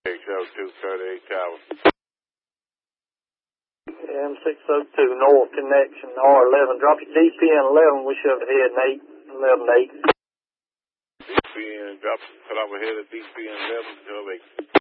602 38 Tower. M602 North Connection R11. Drop your DPN 11. We should have head 8, 11 8. DPN, drop, cut off ahead of DPN 11, 12 8.